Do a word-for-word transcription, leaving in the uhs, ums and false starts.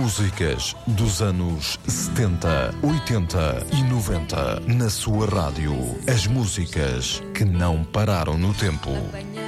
Músicas dos anos setenta, oitenta e noventa na sua rádio. As músicas que não pararam no tempo.